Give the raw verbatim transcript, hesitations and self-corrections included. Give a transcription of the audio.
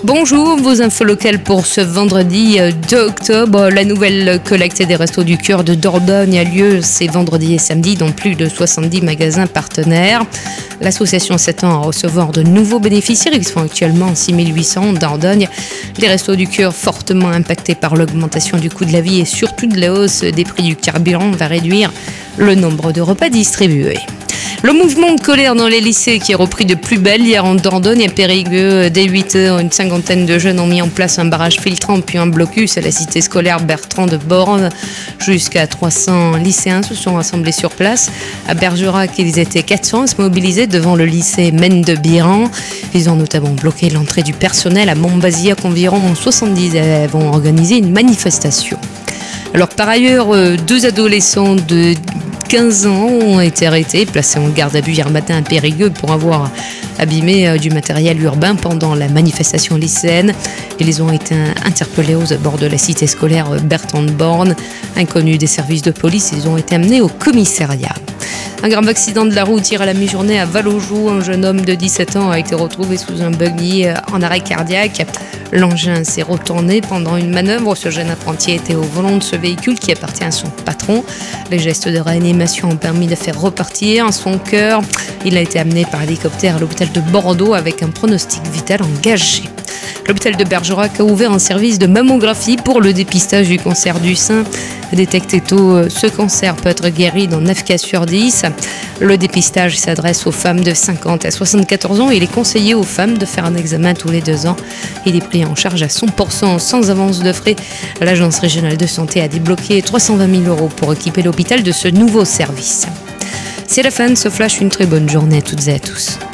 Bonjour, vos infos locales pour ce vendredi deux octobre. La nouvelle collecte des Restos du Cœur de Dordogne a lieu ces vendredis et samedis dans plus de soixante-dix magasins partenaires. L'association s'attend à recevoir de nouveaux bénéficiaires. Ils sont actuellement six mille huit cents en Dordogne. Les Restos du Cœur, fortement impactés par l'augmentation du coût de la vie et surtout de la hausse des prix du carburant, va réduire le nombre de repas distribués. Le mouvement de colère dans les lycées qui est repris de plus belle hier en Dordogne à Périgueux. Dès huit heures, une cinquantaine de jeunes ont mis en place un barrage filtrant puis un blocus à la cité scolaire Bertrand de Born. Jusqu'à trois cents lycéens se sont rassemblés sur place. À Bergerac, ils étaient quatre cents à se mobiliser devant le lycée Maine de Biran. Ils ont notamment bloqué l'entrée du personnel. À Montbazillac, environ soixante-dix élèves ont organisé une manifestation. Alors par ailleurs, deux adolescents de quinze ans ont été arrêtés, placés en garde à vue hier matin à Périgueux pour avoir abîmé du matériel urbain pendant la manifestation lycéenne. Ils ont été interpellés aux abords de la cité scolaire Bertrand de Born. Inconnus des services de police, ils ont été amenés au commissariat. Un grave accident de la route hier à la mi-journée à Vallaujoux. Un jeune homme de dix-sept ans a été retrouvé sous un buggy en arrêt cardiaque. L'engin s'est retourné pendant une manœuvre. Ce jeune apprenti était au volant de ce véhicule qui appartient à son patron. Les gestes de réanimation ont permis de faire repartir son cœur. Il a été amené par hélicoptère à l'hôpital de Bordeaux avec un pronostic vital engagé. L'hôpital de Bergerac a ouvert un service de mammographie pour le dépistage du cancer du sein. Détecté tôt, ce cancer peut être guéri dans neuf cas sur dix. Le dépistage s'adresse aux femmes de cinquante à soixante-quatorze ans. Il est conseillé aux femmes de faire un examen tous les deux ans. Il est pris en charge à cent pour cent sans avance de frais. L'Agence régionale de santé a débloqué trois cent vingt mille euros pour équiper l'hôpital de ce nouveau service. C'est la fin de ce flash. Une très bonne journée à toutes et à tous.